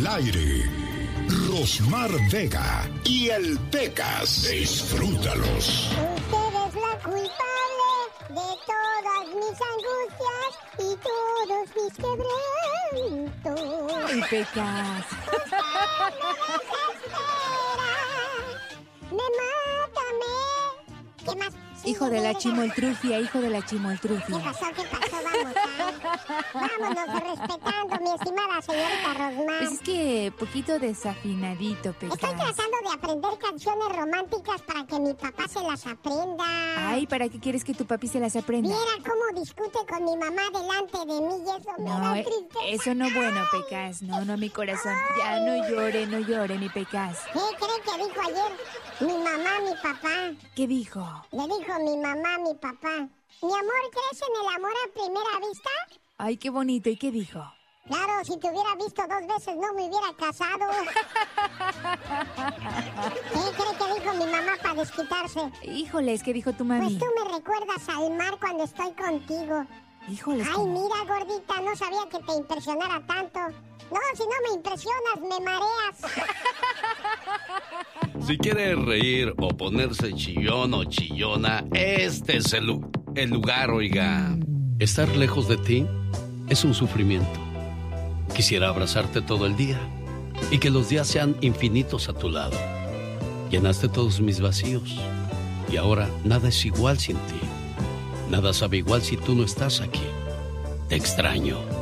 aire, Rosmar Vega y el Pecas. Disfrútalos. Usted es la culpable de todas mis angustias y todos mis quebrantos. ¡Ay, Pecas! Me mata, ¿Qué más? Hijo de la chimoltrufia, hijo de la chimoltrufia. ¿Qué pasó? Vámonos respetando, mi estimada señorita Rosmar. Pues es que poquito desafinadito, Pecas. Estoy tratando de aprender canciones románticas para que mi papá se las aprenda. Ay, ¿para qué quieres que tu papi se las aprenda? Mira cómo discute con mi mamá delante de mí y eso me da tristeza. Eso no bueno, Pecas. No, mi corazón. Ya no llore, mi Pecas. ¿Qué cree que dijo ayer mi mamá, mi papá? ¿Qué dijo? Le dijo mi mamá, mi papá. Mi amor, ¿crees en el amor a primera vista? Ay, qué bonito. ¿Y qué dijo? Claro, si te hubiera visto 2 veces no me hubiera casado. ¿Qué cree que dijo mi mamá para desquitarse? Híjoles, ¿qué dijo tu mami? Pues tú me recuerdas al mar cuando estoy contigo. Híjoles. Ay, mira, gordita, no sabía que te impresionara tanto. No, si no me impresionas, me mareas. Si quiere reír o ponerse chillón o chillona, este es el lugar, oiga. Estar lejos de ti es un sufrimiento. Quisiera abrazarte todo el día y que los días sean infinitos a tu lado. Llenaste todos mis vacíos y ahora nada es igual sin ti. Nada sabe igual si tú no estás aquí. Te extraño.